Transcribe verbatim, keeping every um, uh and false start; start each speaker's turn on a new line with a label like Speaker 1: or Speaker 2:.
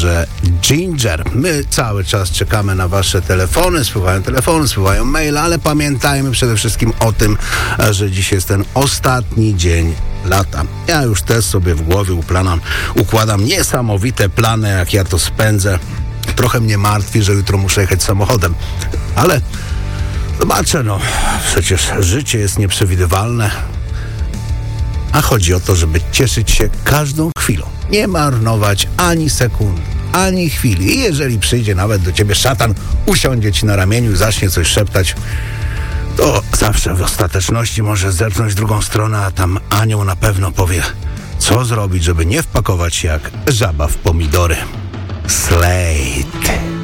Speaker 1: utworze Ginger. My cały czas czekamy na wasze telefony, spływają telefony, spływają maile, ale pamiętajmy przede wszystkim o tym, że dziś jest ten ostatni dzień lata. Ja już też sobie w głowie uplanam, układam niesamowite plany, jak ja to spędzę. Trochę mnie martwi, że jutro muszę jechać samochodem, ale zobaczę, no przecież życie jest nieprzewidywalne, a chodzi o to, żeby cieszyć się każdą chwilą, nie marnować ani sekundy, ani chwili. I jeżeli przyjdzie nawet do ciebie szatan, usiądzie ci na ramieniu i zacznie coś szeptać, to zawsze w ostateczności może zerknąć w drugą stronę, a tam anioł na pewno powie, co zrobić, żeby nie wpakować się jak żaba w pomidory. Slate.